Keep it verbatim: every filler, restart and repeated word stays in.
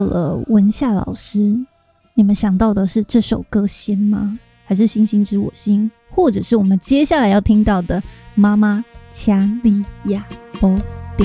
了文夏老师，你们想到的是这首歌先吗？还是星星知我心，或者是我们接下来要听到的妈妈掐利亚波？